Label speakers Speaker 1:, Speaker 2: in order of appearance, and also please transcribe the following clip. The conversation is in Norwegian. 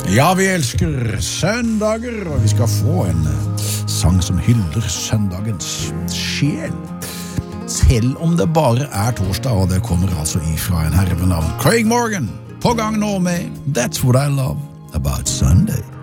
Speaker 1: Ja, vi elsker søndager, og vi skal få en sang som hyller søndagens sjel. Selv om det bare er torsdag, og det kommer altså ifra en herre ved navn Craig Morgan, på gang nå med That's What I Love About Sunday.